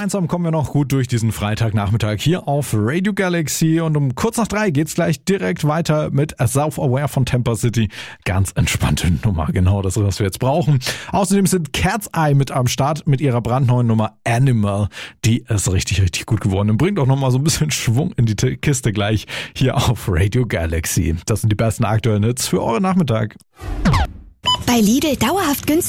gemeinsam kommen wir noch gut durch diesen Freitagnachmittag hier auf Radio Galaxy und um kurz nach 3 geht's gleich direkt weiter mit Self-Aware von Temper City. Ganz entspannte Nummer, genau das, was wir jetzt brauchen. Außerdem sind Cat's Eye mit am Start mit ihrer brandneuen Nummer Animal. Die ist richtig, richtig gut geworden und bringt auch nochmal so ein bisschen Schwung in die Kiste gleich hier auf Radio Galaxy. Das sind die besten aktuellen Hits für euren Nachmittag. Bei Lidl dauerhaft günstig.